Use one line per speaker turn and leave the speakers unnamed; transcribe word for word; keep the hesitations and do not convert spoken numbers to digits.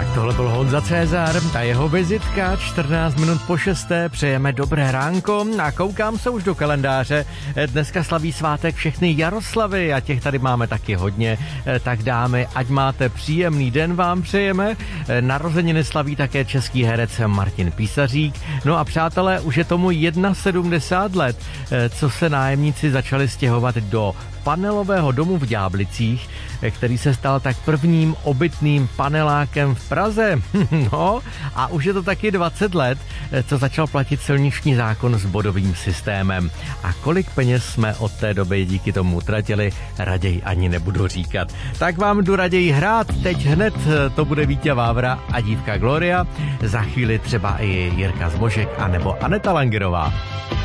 Tohle byl Honza Cezar, ta jeho vizitka, čtrnáct minut po šesté, přejeme dobré ránko a koukám se už do kalendáře. Dneska slaví svátek všechny Jaroslavy a těch tady máme taky hodně, tak dámy, ať máte příjemný den, vám přejeme. Narozeniny slaví také český herec Martin Písařík. No a přátelé, už je tomu sedmdesát jedna let, co se nájemníci začali stěhovat do panelového domu v Ďáblicích, který se stal tak prvním obytným panelákem v Praze. No a už je to taky dvacet let, co začal platit silniční zákon s bodovým systémem. A kolik peněz jsme od té doby díky tomu utratili, raději ani nebudu říkat. Tak vám jdu raději hrát, teď hned to bude Vítěz Vávra a dívka Gloria, za chvíli třeba i Jirka Zbožek anebo Aneta Langerová.